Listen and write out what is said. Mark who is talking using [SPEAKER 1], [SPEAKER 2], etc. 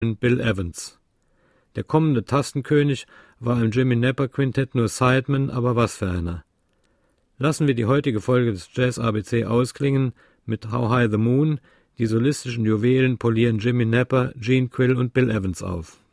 [SPEAKER 1] Bill Evans. Der kommende Tastenkönig war im Jimmy Napper Quintett nur Sideman, aber was für einer. Lassen wir die heutige Folge des Jazz ABC ausklingen mit How High the Moon. Die solistischen Juwelen polieren Jimmy Napper, Gene Quill und Bill Evans auf.